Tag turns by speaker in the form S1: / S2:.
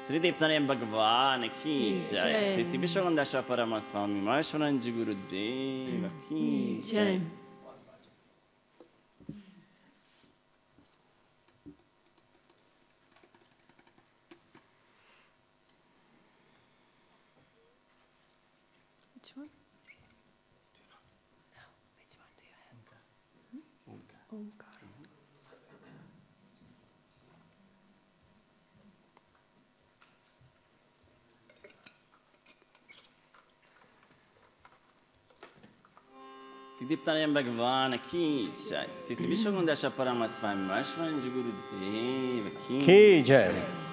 S1: श्रीदीप्तनयन भगवान की जय। श्री श्री विश्ववंदना परम स्वामी महेश्वरानंद जी गुरुदेव की जय।
S2: Which one? No. Which one do you have? Omkar.
S1: श्रीदीप्तनयन भगवान की जय। श्री श्री विश्ववंदना परम स्वामी महेश्वरानंद जी गुरुदेव की जय।